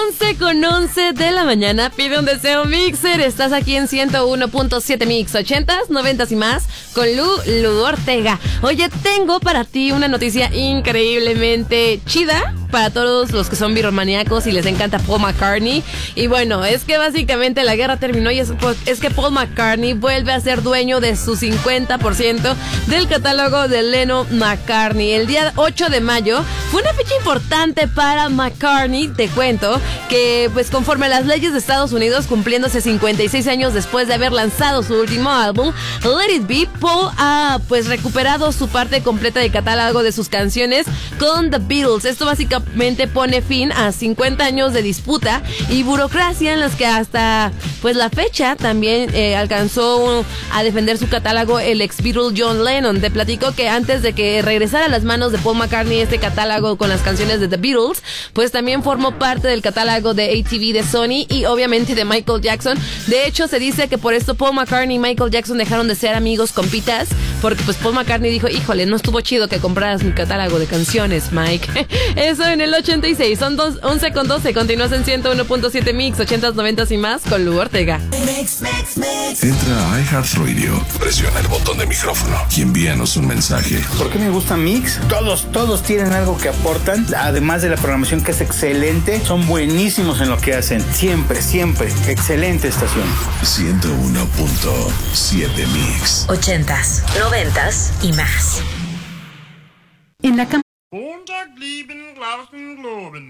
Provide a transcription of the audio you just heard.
11:11 de la mañana. Pide un deseo, Mixer. Estás aquí en 101.7 Mix, 80s, 90s y más, con Lu Ortega. Oye, tengo para ti una noticia increíblemente chida para todos los que son birromaníacos y les encanta Paul McCartney. Y bueno, es que básicamente la guerra terminó y es que Paul McCartney vuelve a ser dueño de su 50% del catálogo de Lennon-McCartney. El día 8 de mayo fue una fecha importante para McCartney. Te cuento que, pues, conforme a las leyes de Estados Unidos, cumpliéndose 56 años después de haber lanzado su último álbum, Let It Be, Paul ha, pues, recuperado su parte completa del catálogo de sus canciones con The Beatles. Esto básicamente pone fin a 50 años de disputa y burocracia en las que hasta, pues, la fecha también alcanzó a defender su catálogo el ex Beatle John Lennon. Te platico que antes de que regresara a las manos de Paul McCartney este catálogo con las canciones de The Beatles, pues también formó parte del catálogo de ATV de Sony y obviamente de Michael Jackson. De hecho, se dice que por esto Paul McCartney y Michael Jackson dejaron de ser amigos compitas, porque pues Paul McCartney dijo, híjole, no estuvo chido que compraras mi catálogo de canciones, Mike. Eso en el 86, son 11:12, continúas en 101.7 Mix, 80s, 90s y más, con Lu Ortega. Entra a iHeartRadio, presiona el botón de micrófono y envíanos un mensaje. ¿Por qué me gusta Mix? Todos tienen algo que aportan, además de la programación que es excelente, son buenísimos en lo que hacen, siempre, excelente estación. 101.7 Mix. 80s, 90s y más. En la